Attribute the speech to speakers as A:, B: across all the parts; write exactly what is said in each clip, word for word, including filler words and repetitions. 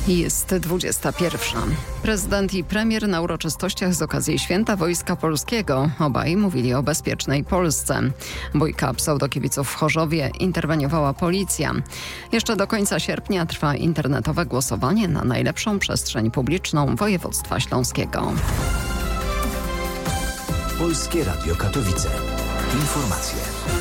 A: Jest dwudziesta pierwsza. Prezydent i premier na uroczystościach z okazji Święta Wojska Polskiego. Obaj mówili o bezpiecznej Polsce. Bójka pseudokibiców w Chorzowie interweniowała policja. Jeszcze do końca sierpnia trwa internetowe głosowanie na najlepszą przestrzeń publiczną województwa śląskiego.
B: Polskie Radio Katowice. Informacje.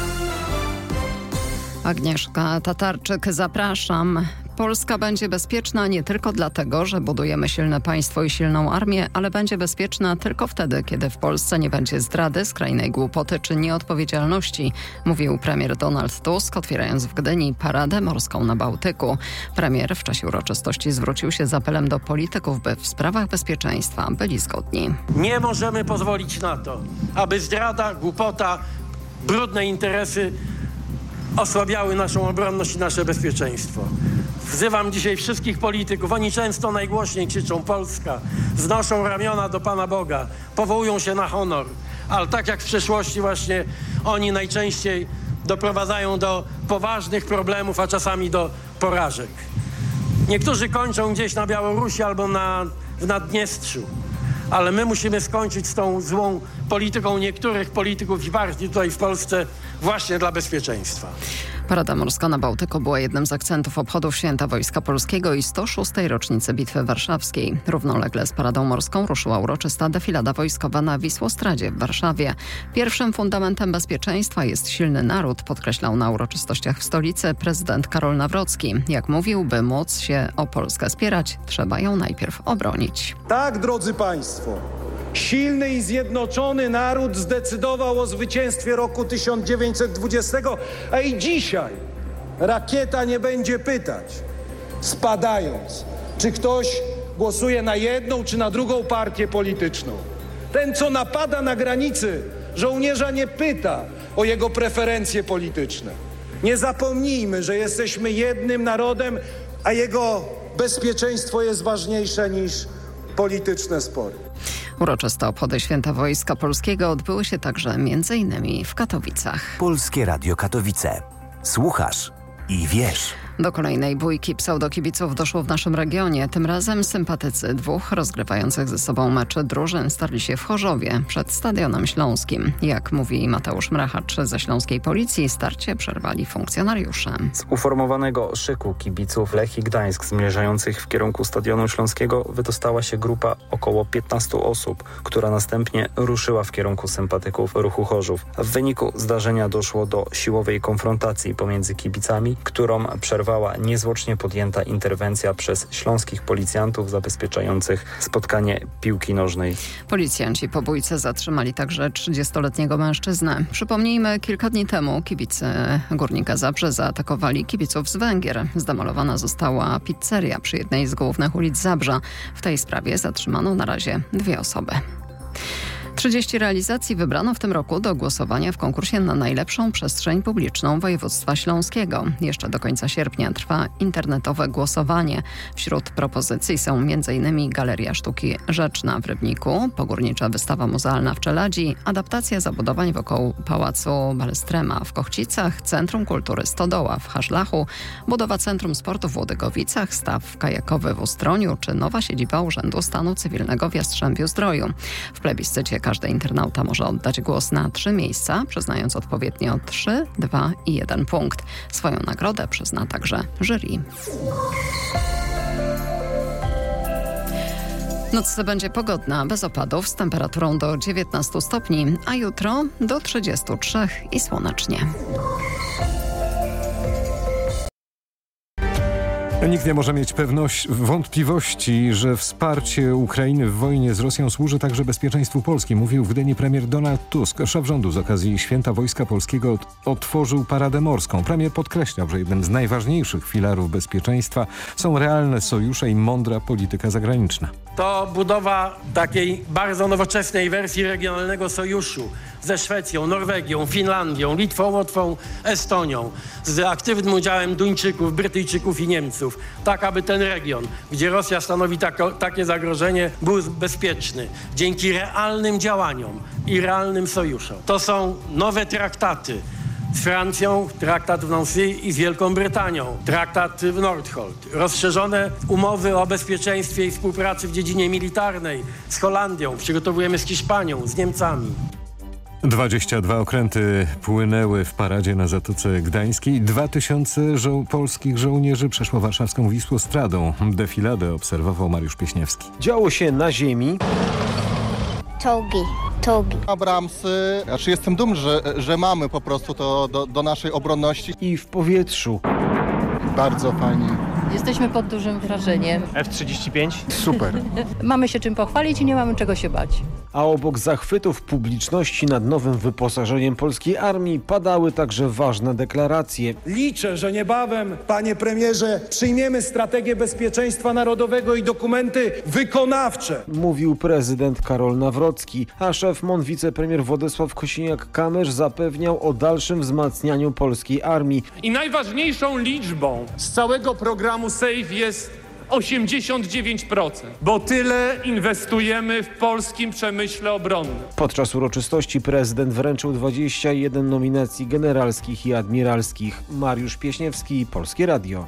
A: Agnieszka Tatarczyk, zapraszam. Polska będzie bezpieczna nie tylko dlatego, że budujemy silne państwo i silną armię, ale będzie bezpieczna tylko wtedy, kiedy w Polsce nie będzie zdrady, skrajnej głupoty czy nieodpowiedzialności, mówił premier Donald Tusk, otwierając w Gdyni paradę morską na Bałtyku. Premier w czasie uroczystości zwrócił się z apelem do polityków, by w sprawach bezpieczeństwa byli zgodni.
C: Nie możemy pozwolić na to, aby zdrada, głupota, brudne interesy osłabiały naszą obronność i nasze bezpieczeństwo. Wzywam dzisiaj wszystkich polityków, oni często najgłośniej krzyczą Polska, znoszą ramiona do Pana Boga, powołują się na honor, ale tak jak w przeszłości właśnie oni najczęściej doprowadzają do poważnych problemów, a czasami do porażek. Niektórzy kończą gdzieś na Białorusi albo na, w Naddniestrzu, ale my musimy skończyć z tą złą polityką niektórych polityków i partii tutaj w Polsce właśnie dla bezpieczeństwa.
A: Parada morska na Bałtyku była jednym z akcentów obchodów Święta Wojska Polskiego i sto szóstej rocznicy Bitwy Warszawskiej. Równolegle z paradą morską ruszyła uroczysta defilada wojskowa na Wisłostradzie w Warszawie. Pierwszym fundamentem bezpieczeństwa jest silny naród, podkreślał na uroczystościach w stolicy prezydent Karol Nawrocki. Jak mówił, by móc się o Polskę spierać, trzeba ją najpierw obronić.
D: Tak, drodzy Państwo, silny i zjednoczony naród zdecydował o zwycięstwie roku tysiąc dziewięćset dwudziestego, a i dzisiaj rakieta nie będzie pytać, spadając, czy ktoś głosuje na jedną czy na drugą partię polityczną. Ten, co napada na granicy, żołnierza nie pyta o jego preferencje polityczne. Nie zapomnijmy, że jesteśmy jednym narodem, a jego bezpieczeństwo jest ważniejsze niż polityczne spory.
A: Uroczyste obchody Święta Wojska Polskiego odbyły się także między innymi w Katowicach.
B: Polskie Radio Katowice. Słuchasz i wiesz.
A: Do kolejnej bójki pseudokibiców doszło w naszym regionie. Tym razem sympatycy dwóch rozgrywających ze sobą mecze drużyn starli się w Chorzowie przed Stadionem Śląskim. Jak mówi Mateusz Mrachacz ze śląskiej policji, starcie przerwali funkcjonariusze.
E: Z uformowanego szyku kibiców Lechii Gdańsk zmierzających w kierunku Stadionu Śląskiego wydostała się grupa około piętnastu osób, która następnie ruszyła w kierunku sympatyków ruchu Chorzów. W wyniku zdarzenia doszło do siłowej konfrontacji pomiędzy kibicami, którą przerwała niezwłocznie podjęta interwencja przez śląskich policjantów zabezpieczających spotkanie piłki nożnej.
A: Policjanci po bójce zatrzymali także trzydziestoletniego mężczyznę. Przypomnijmy, kilka dni temu kibicy Górnika Zabrze zaatakowali kibiców z Węgier. Zdemolowana została pizzeria przy jednej z głównych ulic Zabrza. W tej sprawie zatrzymano na razie dwie osoby. trzydzieści realizacji wybrano w tym roku do głosowania w konkursie na najlepszą przestrzeń publiczną województwa śląskiego. Jeszcze do końca sierpnia trwa internetowe głosowanie. Wśród propozycji są m.in. Galeria Sztuki Rzeczna w Rybniku, pogórnicza wystawa muzealna w Czeladzi, adaptacja zabudowań wokół Pałacu Balstrema w Kochcicach, Centrum Kultury Stodoła w Haszlachu, budowa Centrum Sportu w Łodygowicach, staw kajakowy w Ustroniu czy nowa siedziba Urzędu Stanu Cywilnego w Jastrzębiu-Zdroju. W plebiscycie każdy internauta może oddać głos na trzy miejsca, przyznając odpowiednio trzy, dwa i jeden punkt. Swoją nagrodę przyzna także jury. Noc będzie pogodna, bez opadów, z temperaturą do dziewiętnastu stopni, a jutro do trzydziestu trzech i słonecznie.
F: Nikt nie może mieć pewność, wątpliwości, że wsparcie Ukrainy w wojnie z Rosją służy także bezpieczeństwu Polski, mówił w Gdyni premier Donald Tusk. Szef rządu z okazji Święta Wojska Polskiego otworzył paradę morską. Premier podkreślał, że jednym z najważniejszych filarów bezpieczeństwa są realne sojusze i mądra polityka zagraniczna.
C: To budowa takiej bardzo nowoczesnej wersji regionalnego sojuszu ze Szwecją, Norwegią, Finlandią, Litwą, Łotwą, Estonią, z aktywnym udziałem Duńczyków, Brytyjczyków i Niemców, tak aby ten region, gdzie Rosja stanowi tako, takie zagrożenie, był bezpieczny dzięki realnym działaniom i realnym sojuszom. To są nowe traktaty Z Francją traktat w Nancy i z Wielką Brytanią traktat w Nordholt. Rozszerzone umowy o bezpieczeństwie i współpracy w dziedzinie militarnej z Holandią. Przygotowujemy z Hiszpanią, z Niemcami.
F: dwadzieścia dwa okręty płynęły w paradzie na Zatoce Gdańskiej. Dwa tysiące żo- polskich żołnierzy przeszło warszawską Wisłostradą. Defiladę obserwował Mariusz Pieśniewski.
G: Działo się na ziemi.
H: Czołgi, czołgi.
I: Abramsy, znaczy jestem dumny, że, że mamy po prostu to do, do naszej obronności.
G: I w powietrzu.
I: Bardzo fajnie.
J: Jesteśmy pod dużym wrażeniem.
G: F trzydzieści pięć.
I: Super.
J: Mamy się czym pochwalić i nie mamy czego się bać.
G: A obok zachwytów publiczności nad nowym wyposażeniem polskiej armii padały także ważne deklaracje.
D: Liczę, że niebawem, panie premierze, przyjmiemy strategię bezpieczeństwa narodowego i dokumenty wykonawcze.
G: Mówił prezydent Karol Nawrocki, a szef M O N wicepremier Władysław Kosiniak-Kamysz zapewniał o dalszym wzmacnianiu polskiej armii.
K: I najważniejszą liczbą z całego programu SAFE jest osiemdziesiąt dziewięć procent, bo tyle inwestujemy w polskim przemyśle obronnym.
G: Podczas uroczystości prezydent wręczył dwadzieścia jeden nominacji generalskich i admiralskich. Mariusz Pieśniewski, Polskie Radio.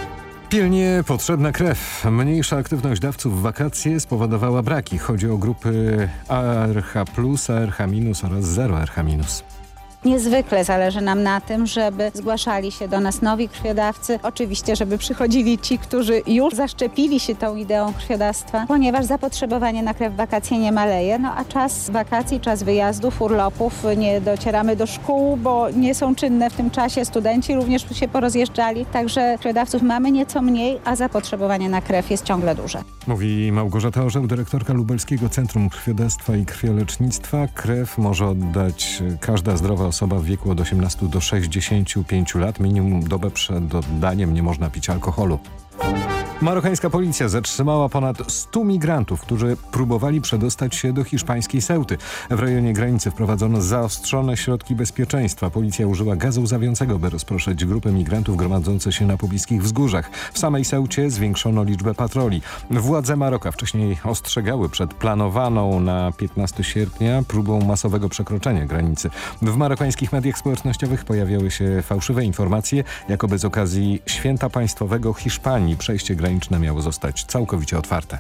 F: Pilnie potrzebna krew. Mniejsza aktywność dawców w wakacje spowodowała braki. Chodzi o grupy A R H plus, A R H minus oraz zero R H minus.
H: Niezwykle zależy nam na tym, żeby zgłaszali się do nas nowi krwiodawcy. Oczywiście, żeby przychodzili ci, którzy już zaszczepili się tą ideą krwiodawstwa, ponieważ zapotrzebowanie na krew w wakacje nie maleje, no a czas wakacji, czas wyjazdów, urlopów, nie docieramy do szkół, bo nie są czynne w tym czasie. Studenci również się porozjeżdżali, także krwiodawców mamy nieco mniej, a zapotrzebowanie na krew jest ciągle duże.
F: Mówi Małgorzata Orzeł, dyrektorka Lubelskiego Centrum Krwiodawstwa i Krwiolecznictwa. Krew może oddać każda zdrowa osoba w wieku od osiemnastu do sześćdziesięciu pięciu lat. Minimum dobę przed oddaniem nie można pić alkoholu. Marokańska policja zatrzymała ponad stu migrantów, którzy próbowali przedostać się do hiszpańskiej Ceuty. W rejonie granicy wprowadzono zaostrzone środki bezpieczeństwa. Policja użyła gazu łzawiącego, by rozproszyć grupy migrantów gromadzące się na pobliskich wzgórzach. W samej Ceucie zwiększono liczbę patroli. Władze Maroka wcześniej ostrzegały przed planowaną na piętnastego sierpnia próbą masowego przekroczenia granicy. W marokańskich mediach społecznościowych pojawiały się fałszywe informacje, jakoby z okazji Święta Państwowego Hiszpanii przejście graniczne miało zostać całkowicie otwarte.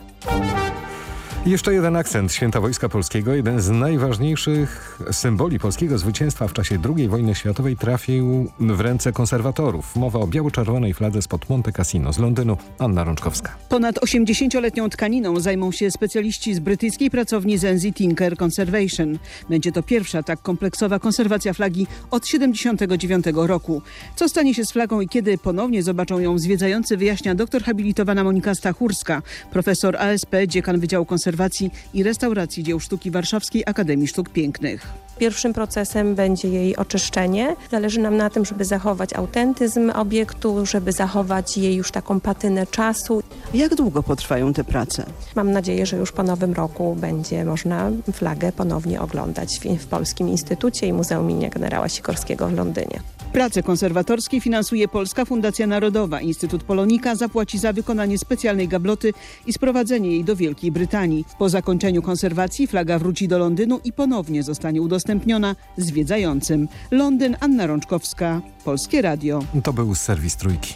F: Jeszcze jeden akcent. Święta Wojska Polskiego, jeden z najważniejszych symboli polskiego zwycięstwa w czasie drugiej wojny światowej, trafił w ręce konserwatorów. Mowa o biało-czerwonej fladze spod Monte Cassino z Londynu. Anna Rączkowska.
L: Ponad osiemdziesięcioletnią tkaniną zajmą się specjaliści z brytyjskiej pracowni Zenzi Tinker Conservation. Będzie to pierwsza tak kompleksowa konserwacja flagi od siedemdziesiątego dziewiątego roku. Co stanie się z flagą i kiedy ponownie zobaczą ją zwiedzający, wyjaśnia doktor habilitowana Monika Stachurska, profesor A S P, dziekan Wydziału Konserwacji i Restauracji Dzieł Sztuki Warszawskiej Akademii Sztuk Pięknych.
M: Pierwszym procesem będzie jej oczyszczenie. Zależy nam na tym, żeby zachować autentyzm obiektu, żeby zachować jej już taką patynę czasu.
L: Jak długo potrwają te prace?
M: Mam nadzieję, że już po nowym roku będzie można flagę ponownie oglądać w, w Polskim Instytucie i Muzeum imienia Generała Sikorskiego w Londynie.
L: Prace konserwatorskie finansuje Polska Fundacja Narodowa. Instytut Polonika zapłaci za wykonanie specjalnej gabloty i sprowadzenie jej do Wielkiej Brytanii. Po zakończeniu konserwacji flaga wróci do Londynu i ponownie zostanie udostępniona zwiedzającym. Londyn, Anna Rączkowska, Polskie Radio.
F: To był serwis Trójki.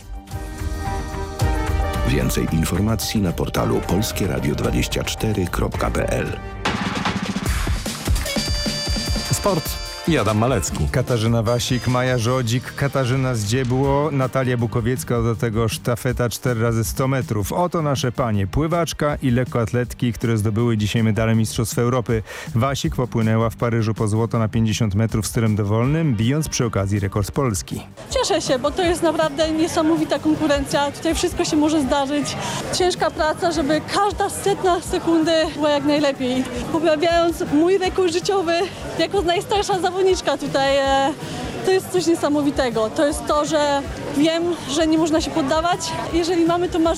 N: Więcej informacji na portalu polskie radio dwadzieścia cztery kropka p l.
F: Sport i Adam Malecki.
O: Katarzyna Wasik, Maja Żodzik, Katarzyna Zdziebło, Natalia Bukowiecka, do tego sztafeta cztery razy sto metrów. Oto nasze panie, pływaczka i lekkoatletki, które zdobyły dzisiaj medale Mistrzostw Europy. Wasik popłynęła w Paryżu po złoto na pięćdziesiąt metrów stylem dowolnym, bijąc przy okazji rekord Polski.
P: Cieszę się, bo to jest naprawdę niesamowita konkurencja. Tutaj wszystko się może zdarzyć. Ciężka praca, żeby każda setna sekundy była jak najlepiej. Poprawiając mój rekord życiowy jako najstarsza zawodniczka tutaj, to jest coś niesamowitego. To jest to, że wiem, że nie można się poddawać. Jeżeli mamy to marzenie,